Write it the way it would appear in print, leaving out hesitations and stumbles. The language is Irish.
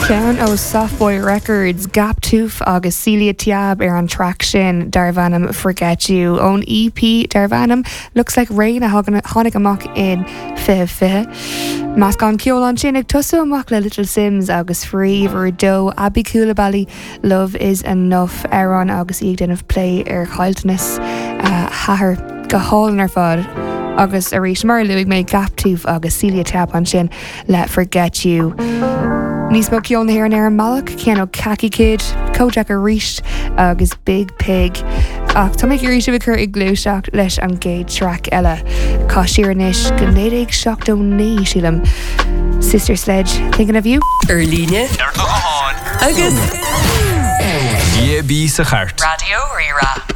Ceann ó Softboy Records, Gap Tooth agus Celia Tiab ar an track sin Darvanam Forget You. Ón EP Darvanam looks like rain a tháinig amach in fihe. Mas gan ceol an sin ag tusa amach le Little Sims agus Freeve ar dó Abby Coulibaly Love Is Enough Aaron agus iag denmh play ar chailtenas hathair go hálan ar fad. Agus a rís mar luigh mé Gap Tooth agus Celia Tiab an sin le Forget You. Nís mo ceol na hhéir an malach cean ó Khaki Kid, Kojak a ríist agus Big Pig. Ach tá méid ríiste bh chur ag glúiseach leis an géad track eile. Cá siar inis go léad ag seach do ní sílam. Sister Sledge, thinking of you? Líne agus Bí sa chart. Radio Rira.